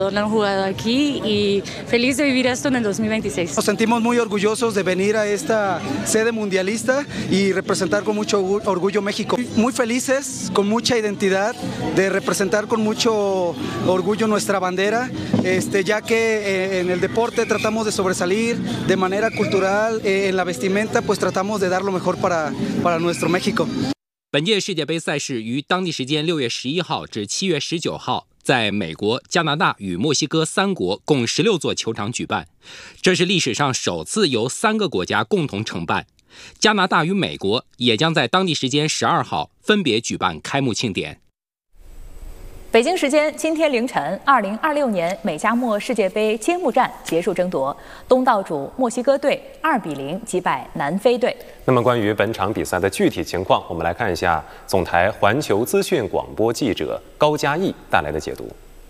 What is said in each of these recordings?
No han jugado aquí y feliz de vivir esto en el 2026. Nos sentimos muy orgullosos de venir a esta sede mundialista y representar con mucho orgullo México. Muy felices, con mucha identidad, de representar con mucho orgullo nuestra bandera, ya que en el deporte tratamos de sobresalir de manera cultural, en la vestimenta pues tratamos de dar lo mejor para nuestro México. 本届世界杯赛事于当地时间6月11号至7月19号。 在美国、加拿大与墨西哥3国共16座球场举办，这是历史上首次由3个国家共同承办。加拿大与美国也将在当地时间12号分别举办开幕庆典。 北京时间今天凌晨，2026年美加墨世界杯揭幕战结束争夺，东道主墨西哥队2比0击败南非队。 那么，关于本场比赛的具体情况，我们来看一下总台环球资讯广播记者高嘉毅带来的解读。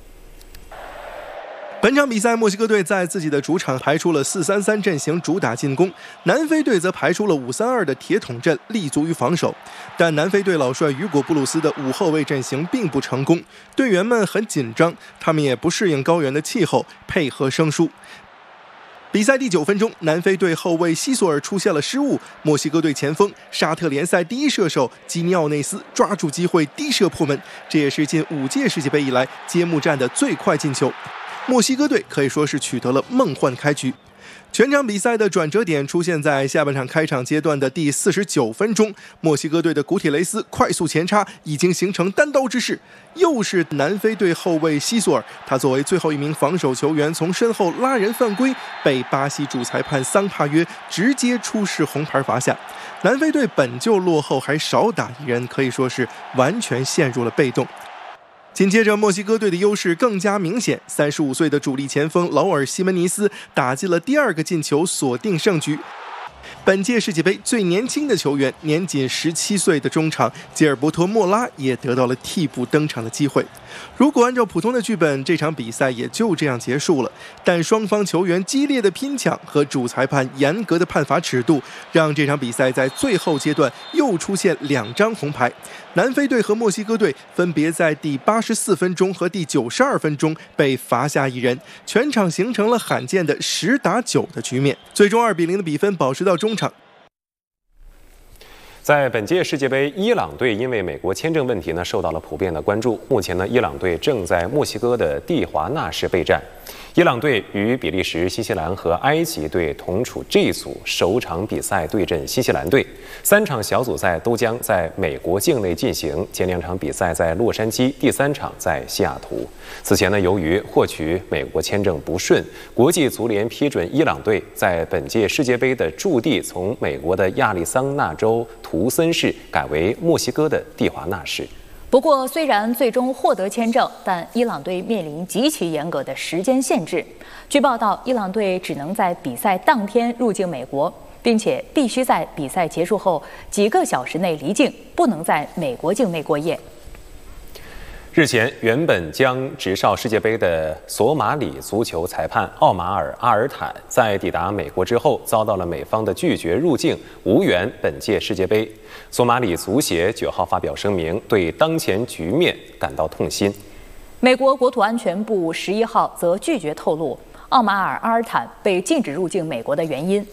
本场比赛，墨西哥队在自己的主场排出了4-3-3阵型，主打进攻；南非队则排出了5-3-2的铁桶阵，立足于防守。但南非队老帅雨果·布鲁斯的5后卫阵型并不成功，队员们很紧张，他们也不适应高原的气候，配合生疏。 比赛第9分钟，南非队后卫西索尔出现了失误，墨西哥队前锋沙特联赛第1射手基尼奥内斯抓住机会低射破门，这也是近5届世界杯以来揭幕战的最快进球。 墨西哥队可以说是取得了梦幻开局。全场比赛的转折点出现在下半场开场阶段的第49分钟，墨西哥队的古铁雷斯快速前插，已经形成单刀之势。又是南非队后卫西索尔，他作为最后一名防守球员，从身后拉人犯规，被巴西主裁判桑帕约直接出示红牌罚下。南非队本就落后，还少打1人，可以说是完全陷入了被动。 紧接着，墨西哥队的优势更加明显。35岁的主力前锋劳尔·西门尼斯打进了第2个进球，锁定胜局。本届世界杯最年轻的球员，年仅17岁的中场吉尔伯托·莫拉也得到了替补登场的机会。如果按照普通的剧本，这场比赛也就这样结束了。但双方球员激烈的拼抢和主裁判严格的判罚尺度，让这场比赛在最后阶段又出现2张红牌。南非队和墨西哥队分别在第84分钟和第92分钟被罚下1人，全场形成了罕见的10打9的局面。最终2比0的比分保持到中场。 在本届世界杯，伊朗队因为美国签证问题呢，受到了普遍的关注。目前呢，伊朗队正在墨西哥的蒂华纳市备战。伊朗队与比利时、新西兰和埃及队同处 G 组，首场比赛对阵新西兰队。3场小组赛都将在美国境内进行，前2场比赛在洛杉矶，第3场在西雅图。此前呢，由于获取美国签证不顺，国际足联批准伊朗队在本届世界杯的驻地从美国的亚利桑那州图森市改为墨西哥的蒂华纳市。 不过，虽然最终获得签证，但伊朗队面临极其严格的时间限制。据报道，伊朗队只能在比赛当天入境美国，并且必须在比赛结束后几个小时内离境，不能在美国境内过夜。 日前，原本将执哨世界杯的索马里足球裁判奥马尔·阿尔坦，在抵达美国之后，遭到了美方的拒绝入境，无缘本届世界杯。索马里足协9号发表声明，对当前局面感到痛心。 美国国土安全部11号则拒绝透露奥马尔·阿尔坦被禁止入境美国的原因。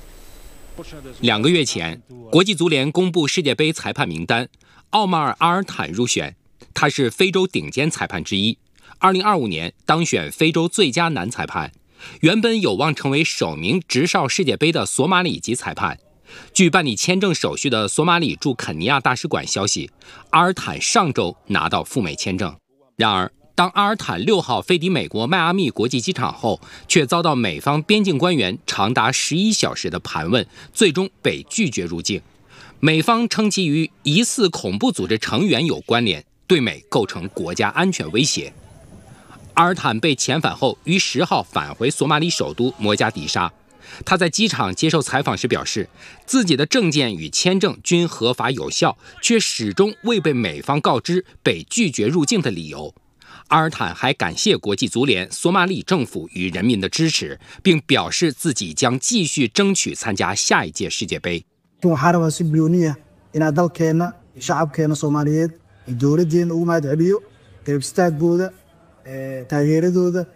2个月前，国际足联公布世界杯裁判名单，奥马尔·阿尔坦入选。 他是非洲顶尖裁判之一，2025年当选非洲最佳男裁判，原本有望成为首名执哨世界杯的索马里籍裁判。据办理签证手续的索马里驻肯尼亚大使馆消息，阿尔坦上周拿到赴美签证。然而，当阿尔坦6号飞抵美国迈阿密国际机场后，却遭到美方边境官员长达11小时的盘问，最终被拒绝入境。美方称其与疑似恐怖组织成员有关联。 对美构成国家安全威胁。阿尔坦被遣返后，于10号返回索马里首都摩加迪沙。他在机场接受采访时表示，自己的证件与签证均合法有效，却始终未被美方告知被拒绝入境的理由。阿尔坦还感谢国际足联、索马里政府与人民的支持，并表示自己将继续争取参加下一届世界杯。 dowladeena ugu mahad celiyo garab istaagooda taageeradooda